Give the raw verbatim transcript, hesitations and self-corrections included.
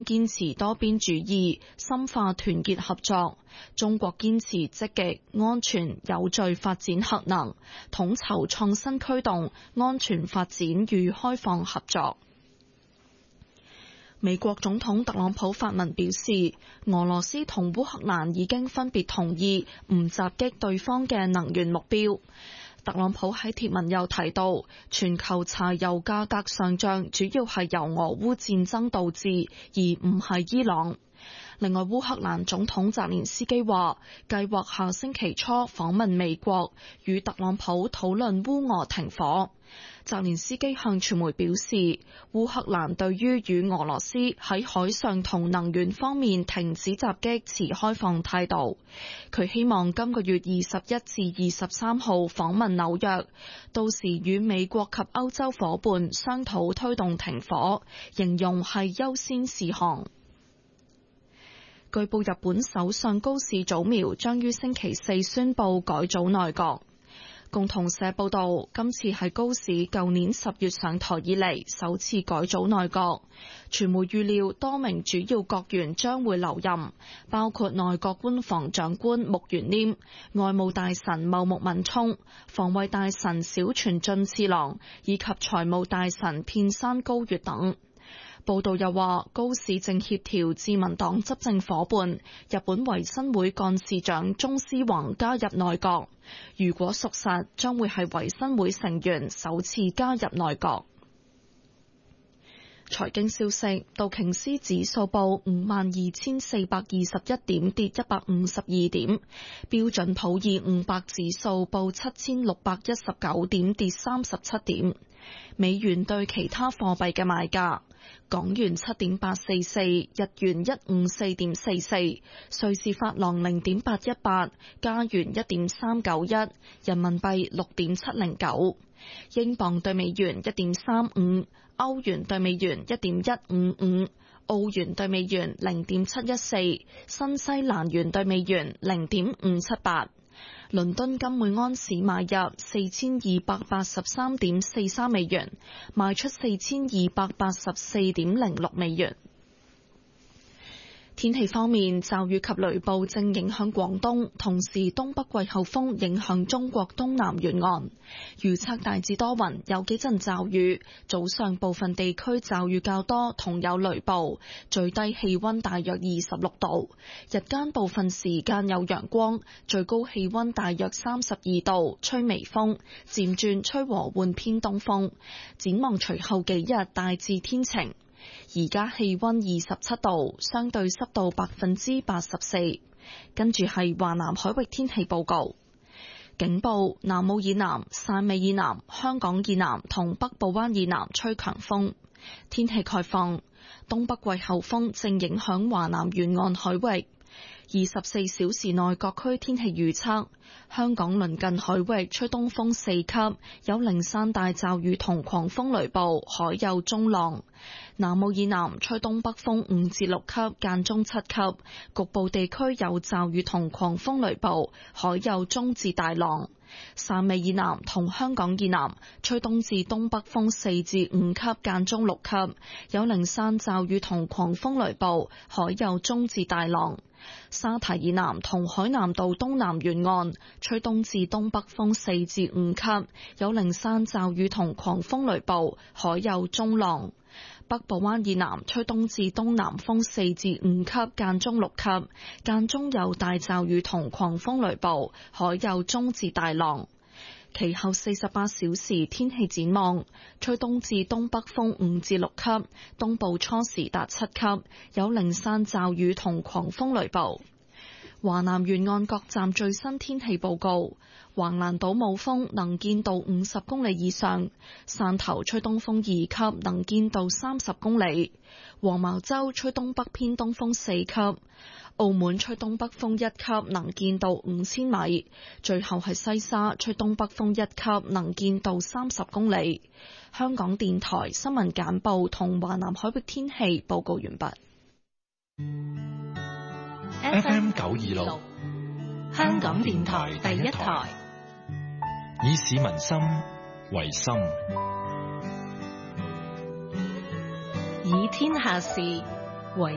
堅持多邊主義，深化團結合作。中國堅持積極、安全、有序發展核能，統籌創新驅動安全發展與開放合作。美國總統特朗普發文表示，俄羅斯同烏克蘭已經分別同意唔襲擊對方嘅能源目標。特朗普喺貼文又提到，全球柴油價格上漲主要係由俄烏戰爭導致，而唔係伊朗。另外，烏克蘭總統澤連斯基話，計劃下星期初訪問美國，與特朗普討論烏俄停火。澤連斯基向傳媒表示，烏克蘭對於與俄羅斯喺海上同能源方面停止襲擊持開放態度。佢希望今個月二十一至二十三號訪問紐約，到時與美國及歐洲夥伴商討推動停火，形容係優先事項。據報，日本首相高市早苗將於星期四宣布改組內閣。共同社報道，今次係高市舊年十月上台以嚟首次改組內閣。傳媒預料多名主要閣員將會留任，包括內閣官房長官木原稔、外務大臣茂木敏充、防衛大臣小泉進次郎以及財務大臣片山高月等。報道又話，高市正協調自民黨執政夥伴日本維新會幹事長中司宏加入內閣，如果屬實，將會係維新會成員首次加入內閣。財經消息，道瓊斯指數報五萬二千四百二十一點，跌一百五十二點；標準普爾五百指數報七千六百一十九點，跌三十七點。美元對其他貨幣嘅賣價：港元七點八四四，日元一五四點四四，瑞士法郎零點八一八，加元一點三九一，人民幣六點七零九，英鎊對美元一點三五，歐元對美元一點一五五，澳元對美元零點七一四，新西蘭元對美元零點五七八。倫敦金每安士買入四千二百八十三點四三美元，賣出四千二百八十四點零六美元。天氣方面，驟雨及雷暴正影響廣東，同時東北季候風影響中國東南沿岸。預測大致多雲，有幾陣驟雨，早上部分地區驟雨較多，同有雷暴，最低氣溫大約二十六度。日間部分時間有陽光，最高氣溫大約三十二度，吹微風，漸轉吹和緩偏東風。展望隨後幾日大致天晴。而家氣溫二十七度，相對濕度百分之八十四。跟住係華南海域天氣報告。警報：南澳以南、汕尾以南、香港以南同北部灣以南吹強風。天氣概況：東北季候風正影響華南沿岸海域。二十四小時內各區天氣預測：香港鄰近海域吹東風四級，有零散大驟雨同狂風雷暴，海有中浪。南澳以南吹東北風五至六級，間中七級，局部地區有驟雨同狂風雷暴，海有中至大浪。汕尾以南同香港以南吹東至東北風四至五級，間中六級，有零散驟雨同狂風雷暴，海有中至大浪。沙堤以南同海南島東南沿岸吹東至東北風四至五級，有零散驟雨同狂風雷暴，海有中浪。北部灣以南吹東至東南風四至五級，間中六級，間中有大驟雨同狂風雷暴，海有中至大浪。其後四十八小時天氣展望：吹東至東北風五至六級，東部初時達七級，有零散驟雨同狂風雷暴。華南沿岸各站最新天氣報告：橫瀾島冇風，能見度五十公里以上；汕頭吹東風二級，能見度三十公里；黃茅洲吹東北偏東風四級；澳門吹東北風一級，能見度五千米；最後係西沙吹東北風一級，能見度三十公里。香港電台新聞簡報同華南海域天氣報告完畢。 F M 九二六，香港電台第一台，以市民心為心， 以天下事